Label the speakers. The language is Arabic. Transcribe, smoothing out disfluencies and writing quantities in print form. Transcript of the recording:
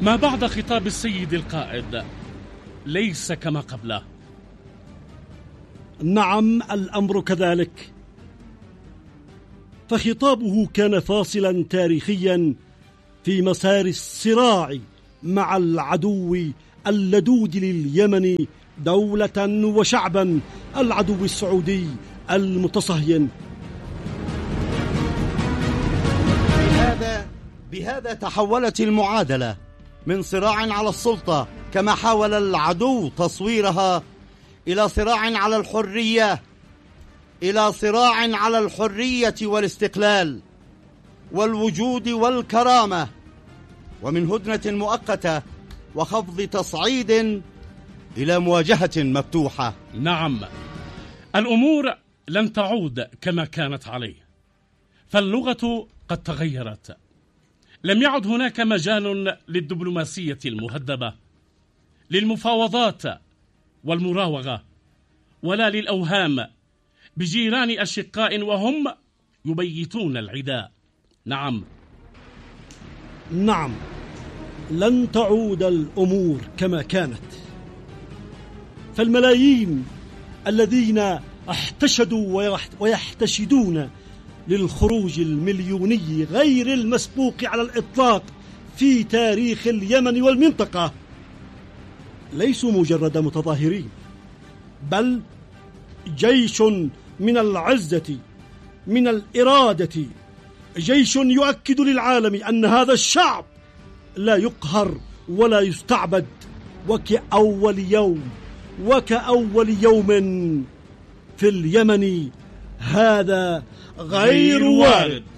Speaker 1: ما بعد خطاب السيد القائد ليس كما قبله.
Speaker 2: نعم، الأمر كذلك، فخطابه كان فاصلا تاريخيا في مسار الصراع مع العدو اللدود لليمن دولة وشعبا، العدو السعودي المتصهين.
Speaker 3: بهذا تحولت المعادلة من صراع على السلطة كما حاول العدو تصويرها إلى صراع على الحرية، إلى صراع على الحرية والاستقلال والوجود والكرامة، ومن هدنة مؤقتة وخفض تصعيد إلى مواجهة مفتوحة.
Speaker 1: نعم، الأمور لن تعود كما كانت عليه، فاللغة قد تغيرت. لم يعد هناك مجال للدبلوماسية المهذبة، للمفاوضات والمراوغة، ولا للأوهام بجيران أشقاء وهم يبيتون العداء.
Speaker 2: نعم، لن تعود الأمور كما كانت، فالملايين الذين احتشدوا ويحتشدون للخروج المليوني غير المسبوق على الإطلاق في تاريخ اليمن والمنطقة ليسوا مجرد متظاهرين، بل جيش من العزة، من الإرادة، جيش يؤكد للعالم أن هذا الشعب لا يقهر ولا يستعبد، وكأول يوم في اليمن هذا غير وارد.